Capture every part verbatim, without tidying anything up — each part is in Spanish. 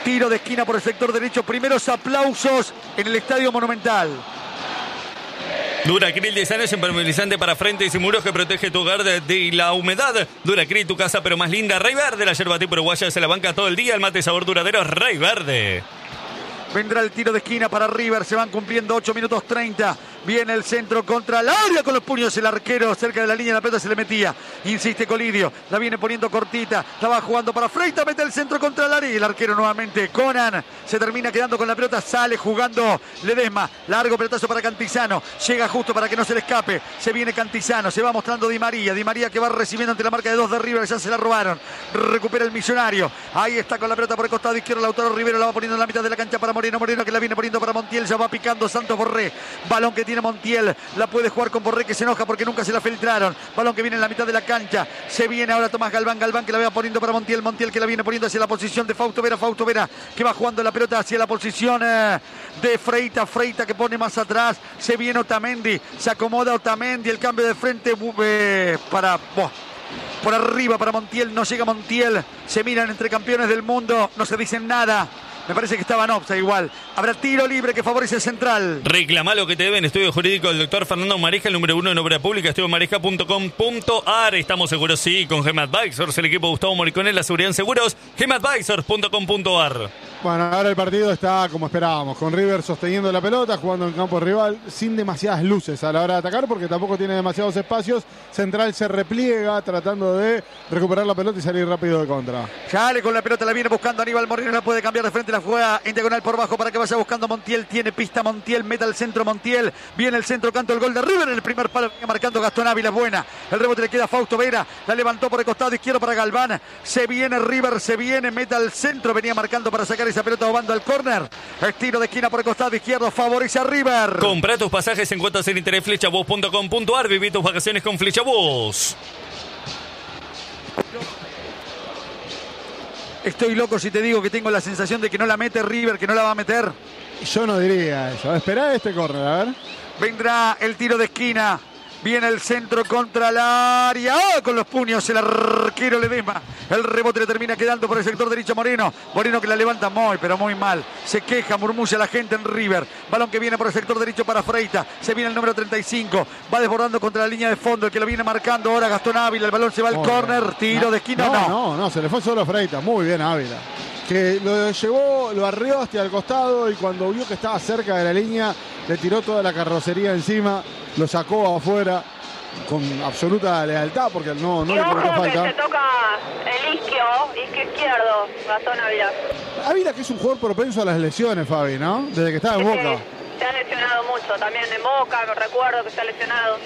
Tiro de esquina por el sector derecho. Primeros aplausos en el Estadio Monumental. Duracril diez años, impermeabilizante para frentes y muros que protege tu hogar de, de la humedad. Duracril, tu casa pero más linda. Rey Verde, la yerba tipo uruguaya se la banca todo el día. El mate sabor duradero, Rey Verde. Vendrá el tiro de esquina para River. Se van cumpliendo ocho minutos treinta. Viene el centro contra el área con los puños. El arquero cerca de la línea de la pelota se le metía. Insiste Colidio. La viene poniendo cortita. La va jugando para Freitas. Mete el centro contra el área. Y el arquero nuevamente. Conan se termina quedando con la pelota. Sale jugando Ledesma. Largo pelotazo para Cantizano. Llega justo para que no se le escape. Se viene Cantizano. Se va mostrando Di María. Di María que va recibiendo ante la marca de dos de River. Ya se la robaron. Recupera el Millonario. Ahí está con la pelota por el costado izquierdo. Lautaro Rivero la va poniendo en la mitad de la cancha para Moreno. Moreno que la viene poniendo para Montiel. Ya va picando Santos Borré. Balón que tiene Montiel. La puede jugar con Borré que se enoja porque nunca se la filtraron. Balón que viene en la mitad de la cancha. Se viene ahora Tomás Galván. Galván que la va poniendo para Montiel. Montiel que la viene poniendo hacia la posición de Fausto Vera. Fausto Vera que va jugando la pelota hacia la posición eh, de Freita. Freita que pone más atrás. Se viene Otamendi. Se acomoda Otamendi. El cambio de frente eh, para... Boh. Por arriba para Montiel. No llega Montiel. Se miran entre campeones del mundo. No se dicen nada. Me parece que estaba en offside igual. Habrá tiro libre que favorece el Central. Reclama lo que te deben. Estudio jurídico del doctor Fernando Marisca, el número uno en obra pública, estudio marisca punto com punto a r. Estamos seguros, sí, con Gema Advisors, el equipo Gustavo Moricone, la seguridad en seguros, gema advisors punto com punto a r. Bueno, ahora el partido está como esperábamos, con River sosteniendo la pelota, jugando en campo rival, sin demasiadas luces a la hora de atacar, porque tampoco tiene demasiados espacios. Central se repliega, tratando de recuperar la pelota y salir rápido de contra. Sale con la pelota, la viene buscando Aníbal Moreno, la puede cambiar de frente, la juega en diagonal por bajo para que vaya buscando Montiel. Tiene pista Montiel, meta al centro Montiel. Viene el centro, canto el gol de River en el primer palo, marcando Gastón Ávila, buena. El rebote le queda a Fausto Vera, la levantó por el costado izquierdo para Galván. Se viene River, se viene, meta al centro, venía marcando para sacar esa pelota, bobando al córner. Estiro de esquina por el costado izquierdo, favorece a River. Compra tus pasajes en cuotas en interés flechabús punto com punto a r. Viví tus vacaciones con Flechabús. Estoy loco si te digo que tengo la sensación de que no la mete River, que no la va a meter. Yo no diría eso. Esperá este córner, a ver. Vendrá el tiro de esquina. Viene el centro contra el área. ¡Oh! Con los puños el arquero Ledesma. El rebote le termina quedando por el sector derecho Moreno. Moreno que la levanta muy, pero muy mal. Se queja, murmulla la gente en River. Balón que viene por el sector derecho para Freita. Se viene el número treinta y cinco. Va desbordando contra la línea de fondo. El que lo viene marcando ahora Gastón Ávila. El balón se va al córner. Tiro no, de esquina. No, no, no, no. Se le fue solo a Freita. Muy bien Ávila. Que lo llevó, lo arrió hasta el costado y cuando vio que estaba cerca de la línea, le tiró toda la carrocería encima. Lo sacó afuera. Con absoluta lealtad porque no, no le cometió falta. Que se toca el isquio, isquio izquierdo, Gastón Ávila. Ávila que es un jugador propenso a las lesiones, Fabi, ¿no? Desde que estaba en Sí, Boca. Se ha lesionado mucho, también en Boca, recuerdo que se ha lesionado.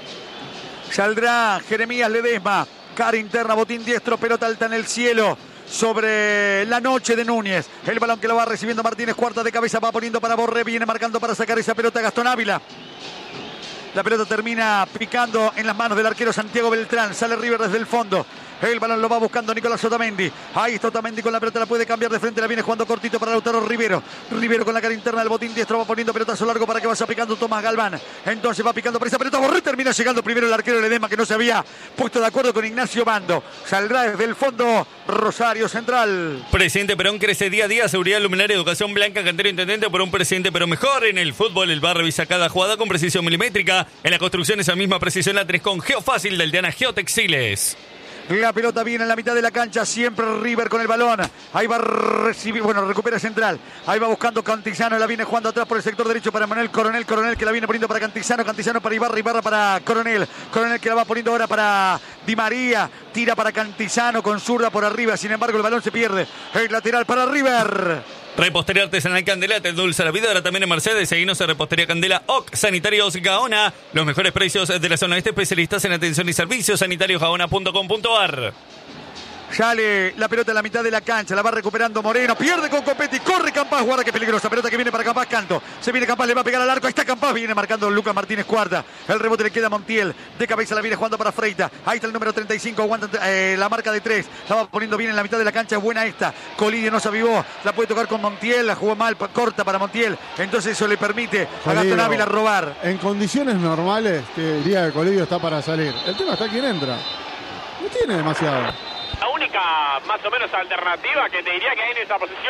Saldrá Jeremías Ledesma. Cara interna, botín diestro, pelota alta en el cielo. Sobre la noche de Núñez. El balón que lo va recibiendo Martínez, cuarta de cabeza, va poniendo para Borré, viene marcando para sacar esa pelota Gastón Ávila. La pelota termina picando en las manos del arquero Santiago Beltrán. Sale River desde el fondo. El balón lo va buscando Nicolás Otamendi. Ahí está Otamendi con la pelota, la puede cambiar de frente. La viene jugando cortito para Lautaro Rivero. Rivero con la cara interna del botín diestro. Va poniendo pelotazo largo para que vaya picando Tomás Galván. Entonces va picando por esa pelota. Borré termina llegando primero el arquero Ledesma, que no se había puesto de acuerdo con Ignacio Bando. Saldrá desde el fondo Rosario Central. Presidente Perón crece día a día. Seguridad, luminaria, educación blanca, cantero intendente por un presidente pero mejor. En el fútbol el bar revisa cada jugada con precisión milimétrica. En la construcción esa misma precisión la tenés con Geofácil del Diana Geotextiles. La pelota viene en la mitad de la cancha, siempre River con el balón. Ahí va a recibir, bueno, recupera Central. Ahí va buscando Cantizano, la viene jugando atrás por el sector derecho para Manuel Coronel. Coronel que la viene poniendo para Cantizano, Cantizano para Ibarra, Ibarra para Coronel. Coronel que la va poniendo ahora para Di María. Tira para Cantizano con zurda por arriba, sin embargo el balón se pierde. El lateral para River. Repostería artesanal Candela, te endulza la vida. Ahora también en Mercedes. Seguinos en Repostería Candela O C. Sanitarios Gaona. Los mejores precios de la zona este. Especialistas en atención y servicios. sanitarios gaona punto com punto a r. Sale la pelota en la mitad de la cancha, la va recuperando Moreno, pierde con Copetti, corre Campás, guarda que peligrosa, pelota que viene para Campás, Canto, se viene Campás, le va a pegar al arco, ahí está Campás, viene marcando Lucas Martínez Cuarta, el rebote le queda a Montiel, de cabeza la viene jugando para Freita, ahí está el número treinta y cinco, aguanta eh, la marca de tres, la va poniendo bien en la mitad de la cancha, es buena esta, Colidio no se avivó, la puede tocar con Montiel, la jugó mal, corta para Montiel, entonces eso le permite a Gastón Ávila robar. En condiciones normales, te diría que Colidio está para salir, el tema está quién entra, no tiene demasiado. La única más o menos alternativa que te diría que hay en esa posición